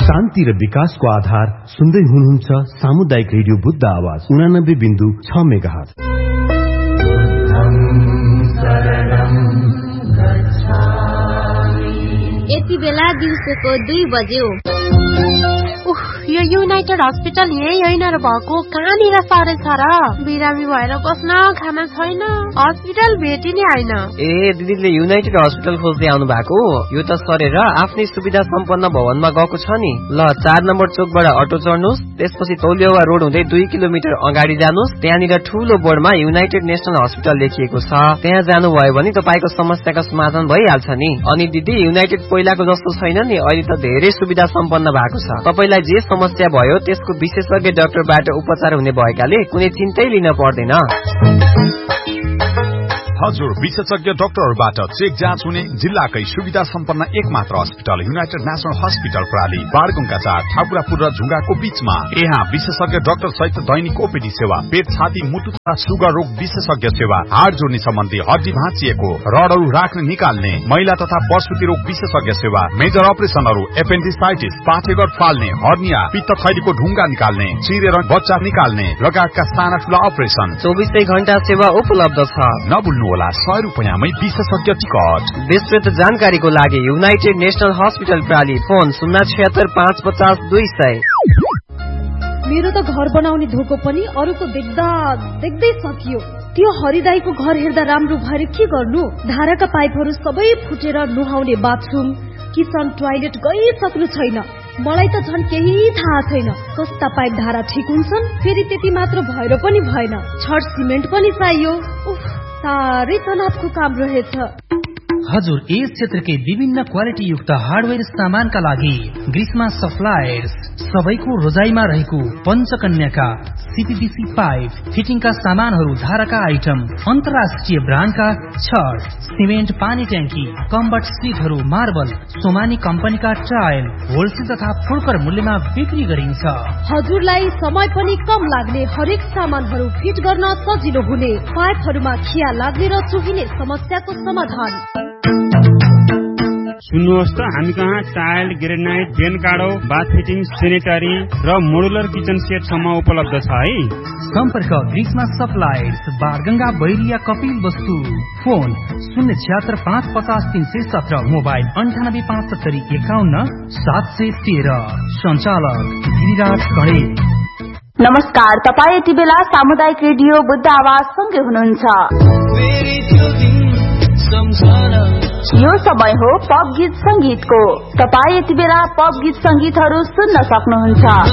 शान्ति र विकासको आधार सुन्दै हुनुहुन्छ सामुदायिक रेडियो बुद्ध आवाज 89.6 मेगाहर्ज। यति बेला दिउँसोको 2 बज्यो। यो युनाइटेड हस्पिटल यही होइन र भएको कहाँनिर सरे छ र? बिरामी भएर बस्न खाना छैन, हस्पिटल भेटिने होइन। ए दिदीले युनाइटेड हस्पिटल खोज्दै आउनु भएको? यो त सरेर आफ्नै सुविधा सम्पन्न भवनमा गएको छ नि। ल 4 नम्बर चोकबाट अटो चढ्नुहोस्, त्यसपछि तौलियावा रोड हुँदै 2 किलोमिटर अगाडि जानुहोस्। त्यहाँनिर ठूलो बोर्डमा युनाइटेड नेसनल हस्पिटल लेखिएको छ। त्यहाँ जानुभयो भने तपाईको समस्याको समाधान भइहाल्छ नि। अनि दिदी युनाइटेड पहिलाको जस्तो छैन नि, अहिले त धेरै सुविधा सम्पन्न भएको छ। तपाईलाई जे समस्या भयो त्यसको विशेषज्ञ डाक्टरबाट उपचार हुने भएकाले कुनै चिन्तै लिन पर्दैन। हजुर, विशेषज्ञ डाक्टरबाट चेक जाँच हुने जिल्लाकै सुविधा सम्पन्न एकमात्र अस्पताल युनाइटेड नेसनल हस्पिटल प्राली, बारगुङका 4 ठाकुरापुर र झुङ्गाको बीचमा। यहाँ विशेषज्ञ डाक्टर सहित दैनिक ओपीडी सेवा, पेट छाती मुटु तथा सुगर रोग विशेषज्ञ सेवा, हाड जोड्ने सम्बन्धी हड्डी भाँचिएको रडहरू राख्ने निकाल्ने, महिला तथा प्रसुति रोग विशेषज्ञ सेवा, मेजर अपरेसनहरू, एपेन्डिसाइटिस, पाठेघर फाल्ने, हर्निया, पित्त थैलीको ढुङ्गा निकाल्ने, चिरेर बच्चा निकाल्ने लगायतका साना ठूला अपरेसन 24 घण्टा सेवा उपलब्ध छ। नभुल्नु होला 100 रुपैयाँमै विशेषज्ञ टिकट। विस्तृत जानकारीको लागि युनाइटेड नेसनल हस्पिटल प्राली, फोन 076 550 200। मेरो त घर बनाउने धोको पनि अरूको देख्दा देख्दै सकियो। त्यो हरिदाईको घर हेर्दा राम्रो भएर के गर्नु? धाराका पाइपहरू सबै फुटेर नुहाउने बाथरुम, किचन, टोयलेट गइसक्नु छैन। मलाई त झन् केही थाहा छैन। कस्ता पाइप धारा ठिक हुन्छन्? फेरि त्यति मात्र भएर पनि भएन, छड सिमेन्ट पनि चाहियो। साह्रै तनावको काम रहेछ। हजुर, यस क्षेत्रकै विभिन्न क्वालिटी युक्त हार्डवेयर सामानका लागि ग्रीष्मा सप्लायर्स सबैको रोजाइमा रहेको पञ्चकन्याका सीपीवीसी पाइप फिटिङका सामानहरू, धाराका आइटम, अन्तर्राष्ट्रिय ब्रान्डका छड, सिमेन्ट, पानी ट्याङ्की, कम्बट सिटहरू, मार्बल, सोमानी कम्पनीका टाइल होलसेल तथा फुर्कर मूल्यमा बिक्री गरिन्छ। हजुरलाई समय पनि कम लाग्ने, हरेक सामानहरू फिट गर्न सजिलो हुने, पाइपहरूमा खिया लाग्ने र चुहिने समस्याको समाधान। सुन्नुहोस् त, हामी कहाँ टाइल, ग्रेनाइट, बेन काडो, बाथ फिटिङ, सेनेटरी र मोडुलर किचन सेट सम्म उपलब्ध छ है। सम्पर्क ग्रीष्मा सप्लायर्स, बारगंगा, बैरिया, कपिल वस्तु। Phone 076 550 317, mobile 98 75 51 713। सञ्चालक गिरिराज खडे। नमस्कार, तपाईँ यति बेला सामुदायिक रेडियो बुद्ध आवाज सँगै हुनुहुन्छ। यो समय हो पप गीत संगीतको। तपाईँ यति बेला पप गीत संगीतहरू सुन्न सक्नुहुन्छ।